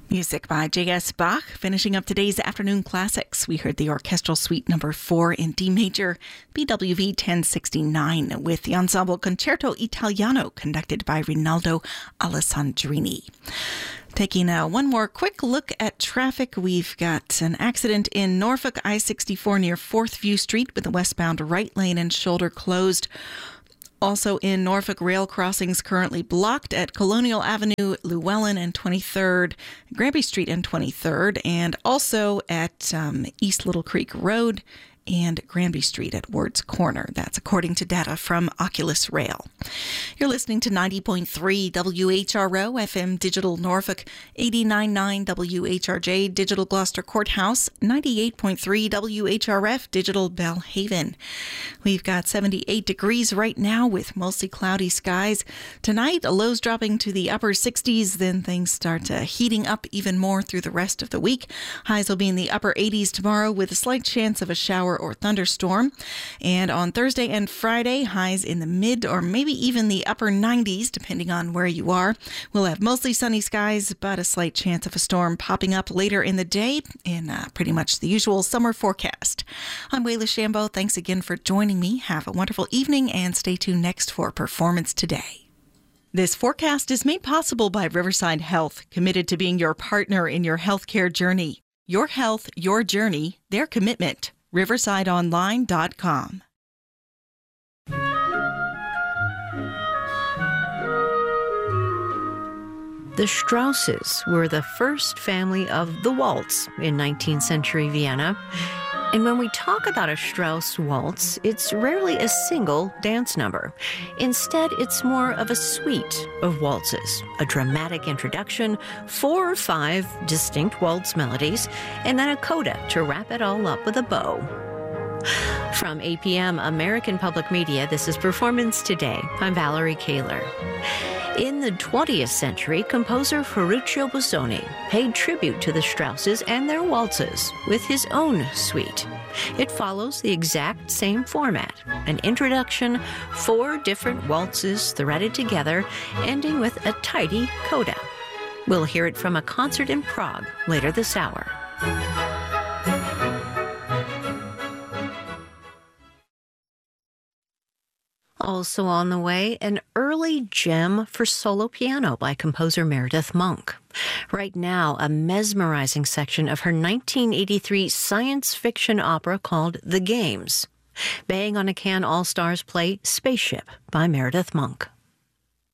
Music by J.S. Bach. Finishing up today's afternoon classics, we heard the Orchestral Suite No. 4 in D major, BWV 1069, with the ensemble Concerto Italiano conducted by Rinaldo Alessandrini. Taking one more quick look at traffic, we've got an accident in Norfolk I-64 near 4th View Street with the westbound right lane and shoulder closed. Also in Norfolk, rail crossings currently blocked at Colonial Avenue, Llewellyn and 23rd, Granby Street and 23rd, and also at East Little Creek Road and Granby Street at Ward's Corner. That's according to data from Oculus Rail. You're listening to 90.3 WHRO FM Digital Norfolk, 89.9 WHRJ Digital Gloucester Courthouse, 98.3 WHRF Digital Belhaven. We've got 78 degrees right now with mostly cloudy skies. Tonight, lows dropping to the upper 60s, then things start heating up even more through the rest of the week. Highs will be in the upper 80s tomorrow with a slight chance of a shower or thunderstorm. And on Thursday and Friday, highs in the mid or maybe even the upper 90s, depending on where you are. We'll have mostly sunny skies, but a slight chance of a storm popping up later in the day in pretty much the usual summer forecast. I'm Wayla Shambo. Thanks again for joining me. Have a wonderful evening and stay tuned next for Performance Today. This forecast is made possible by Riverside Health, committed to being your partner in your healthcare journey. Your health, your journey, their commitment. riversideonline.com. The Strausses were the first family of the waltz in 19th century Vienna. And when we talk about a Strauss waltz, it's rarely a single dance number. Instead, it's more of a suite of waltzes, a dramatic introduction, 4 or 5 distinct waltz melodies, and then a coda to wrap it all up with a bow. From APM American Public Media, this is Performance Today. I'm Valerie Kaler. In the 20th century, composer Ferruccio Busoni paid tribute to the Strausses and their waltzes with his own suite. It follows the exact same format, an introduction, 4 different waltzes threaded together, ending with a tidy coda. We'll hear it from a concert in Prague later this hour. Also on the way, an early gem for solo piano by composer Meredith Monk. Right now, a mesmerizing section of her 1983 science fiction opera called The Games. Bang on a Can All-Stars play Spaceship by Meredith Monk.